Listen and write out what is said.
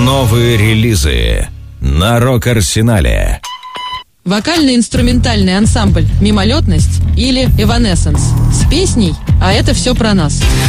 Новые релизы на Рок-Арсенале. Вокально-инструментальный ансамбль «Мимолетность» или «Эванессенс» с песней «А это все про нас».